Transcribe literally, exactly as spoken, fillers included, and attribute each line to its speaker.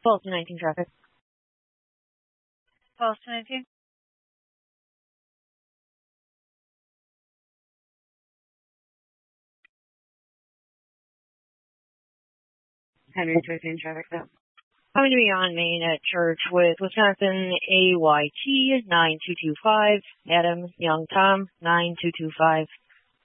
Speaker 1: twelve to nineteen traffic.
Speaker 2: twelve to nineteen.
Speaker 1: one hundred fifteen traffic now. Coming to be on Main at Church with Wisconsin A Y T nine two two five, Adam Young Tom nine two two five.